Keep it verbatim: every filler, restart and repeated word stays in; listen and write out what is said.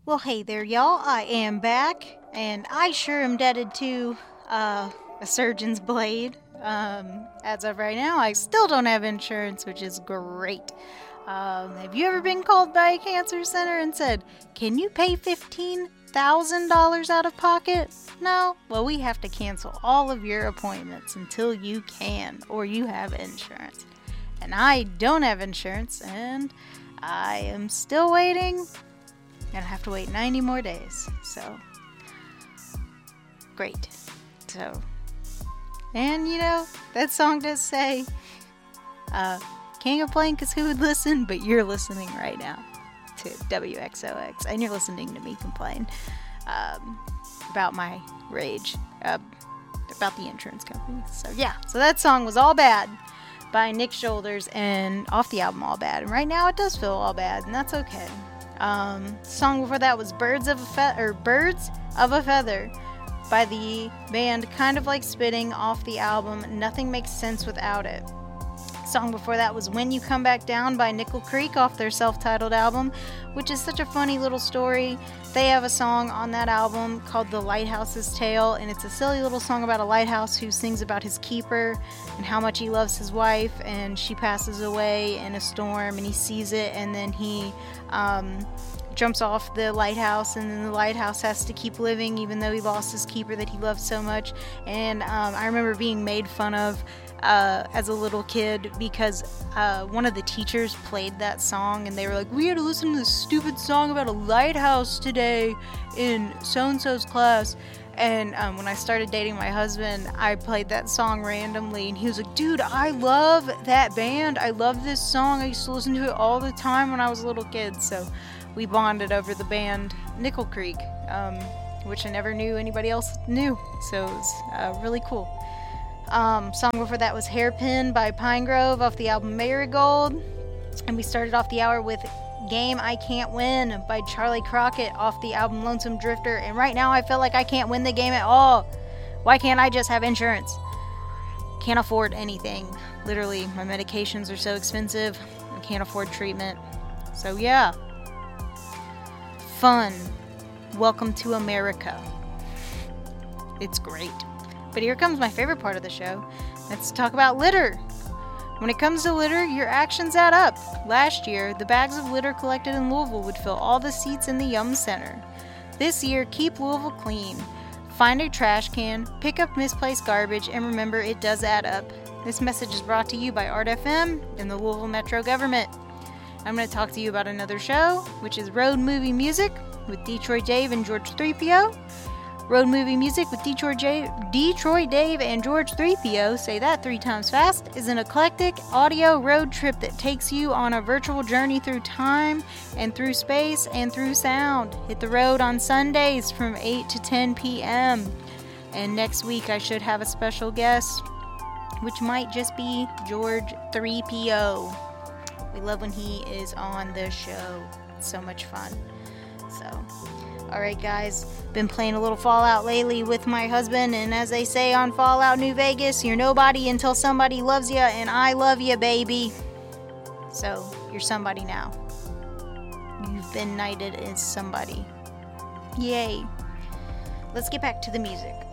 Well, hey there, y'all. I am back, and I sure am indebted to uh, a surgeon's blade. Um, as of right now, I still don't have insurance, which is great. Um, have you ever been called by a cancer center and said, "Can you pay fifteen thousand dollars out of pocket?" No? Well, we have to cancel all of your appointments until you can, or you have insurance. And I don't have insurance, and I am still waiting. And I have to wait ninety more days. So, great. So, and you know, that song does say, uh, can't complain because who would listen? But you're listening right now to W X O X. And you're listening to me complain um, about my rage, uh, about the insurance company. So, yeah. So, that song was All Bad by Nick Shoulders and off the album All Bad. And right now it does feel all bad, and that's okay. Um, song before that was Birds of a Fe- or Birds of a Feather by the band Kind of Like Spitting off the album Nothing Makes Sense Without It. Song before that was When You Come Back Down by Nickel Creek off their self-titled album, which is such a funny little story. They have a song on that album called The Lighthouse's Tale, and it's a silly little song about a lighthouse who sings about his keeper and how much he loves his wife, and she passes away in a storm, and he sees it, and then he um, jumps off the lighthouse, and then the lighthouse has to keep living even though he lost his keeper that he loved so much. And um, I remember being made fun of Uh, as a little kid because uh, one of the teachers played that song, and they were like, "We had to listen to this stupid song about a lighthouse today in so-and-so's class." And um, when I started dating my husband, I played that song randomly, and he was like, "Dude, I love that band. I love this song. I used to listen to it all the time when I was a little kid." So we bonded over the band Nickel Creek, um, which I never knew anybody else knew. So it was uh, really cool. Um, song before that was Hairpin by Pinegrove off the album Marigold. And we started off the hour with Game I Can't Win by Charlie Crockett off the album Lonesome Drifter. And right now I feel like I can't win the game at all. Why can't I just have insurance? Can't afford anything. Literally, my medications are so expensive. I can't afford treatment. So yeah. Fun. Welcome to America. It's great. But here comes my favorite part of the show. Let's talk about litter. When it comes to litter, your actions add up. Last year, the bags of litter collected in Louisville would fill all the seats in the Yum Center. This year, keep Louisville clean. Find a trash can, pick up misplaced garbage, and remember it does add up. This message is brought to you by Art F M and the Louisville Metro Government. I'm going to talk to you about another show, which is Road Movie Music with Detroit Dave and George three P O. Road Movie Music with Detroit, J- Detroit Dave and George three P O, say that three times fast, is an eclectic audio road trip that takes you on a virtual journey through time and through space and through sound. Hit the road on Sundays from eight to ten p.m. And next week I should have a special guest, which might just be George three P O. We love when he is on the show. It's so much fun. So... Alright guys, been playing a little Fallout lately with my husband, and as they say on Fallout New Vegas, you're nobody until somebody loves you, and I love you, baby. So, you're somebody now. You've been knighted as somebody. Yay. Let's get back to the music.